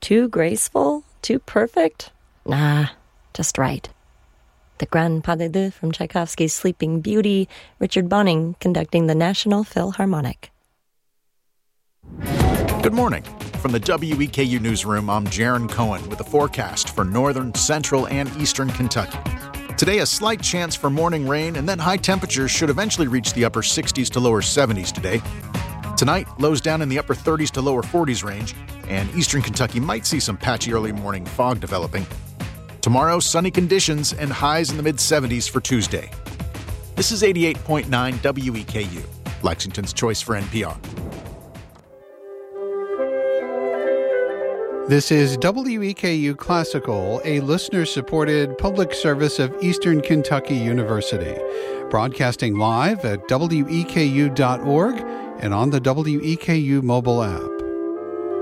Too graceful? Too perfect? Nah, just right. The Grand Pas de Deux from Tchaikovsky's Sleeping Beauty, Richard Bonning conducting the National Philharmonic. Good morning. From the WEKU Newsroom, I'm Jaron Cohen with a forecast for northern, central, and eastern Kentucky. Today, a slight chance for morning rain, and then high temperatures should eventually reach the upper 60s to lower 70s today. Tonight, lows down in the upper 30s to lower 40s range, and eastern Kentucky might see some patchy early morning fog developing. Tomorrow, sunny conditions and highs in the mid-70s for Tuesday. This is 88.9 WEKU, Lexington's choice for NPR. This is WEKU Classical, a listener-supported public service of Eastern Kentucky University, broadcasting live at weku.org and on the WEKU mobile app.